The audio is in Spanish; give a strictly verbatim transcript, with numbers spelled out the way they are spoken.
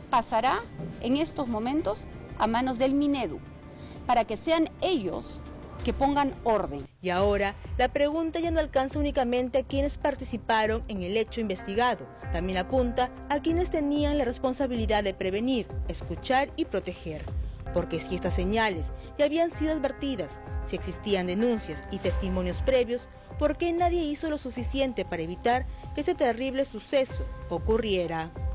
pasará en estos momentos a manos del Minedu, para que sean ellos que pongan orden. Y ahora, la pregunta ya no alcanza únicamente a quienes participaron en el hecho investigado, también apunta a quienes tenían la responsabilidad de prevenir, escuchar y proteger. Porque si estas señales ya habían sido advertidas, si existían denuncias y testimonios previos, ¿por qué nadie hizo lo suficiente para evitar que ese terrible suceso ocurriera?